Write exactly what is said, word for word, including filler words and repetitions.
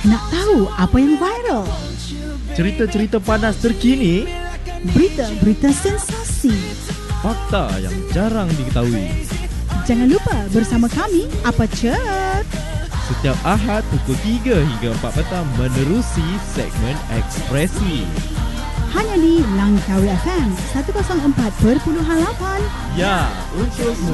Nak tahu apa yang viral? Cerita-cerita panas terkini, Berita-berita sensasi. fakta yang jarang diketahui. Jangan lupa bersama kami, Apa Chat? Setiap Ahad pukul tiga hingga empat petang menerusi segmen Ekspresi. Hanya di Langkawi F M seratus empat perpuluhan lapan. Ya, untukmu.